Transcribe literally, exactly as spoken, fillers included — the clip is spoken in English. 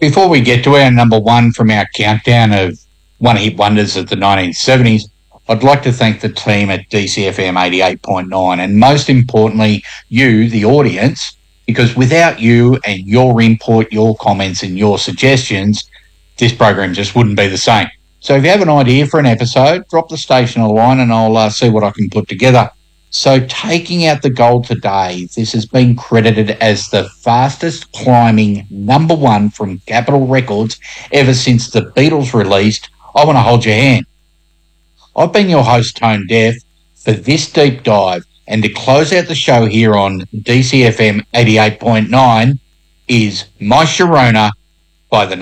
Before we get to our number one from our countdown of one-hit wonders of the nineteen seventies, I'd like to thank the team at D C F M eighty-eight point nine and most importantly, you, the audience, because without you and your input, your comments and your suggestions, this program just wouldn't be the same. So if you have an idea for an episode, drop the station a line and I'll uh, see what I can put together. So taking out the gold today, this has been credited as the fastest climbing number one from Capitol Records ever since the Beatles released I Want to Hold Your Hand. I've been your host, Tone Deaf, for this deep dive, and to close out the show here on D C F M eighty-eight point nine is My Sharona by the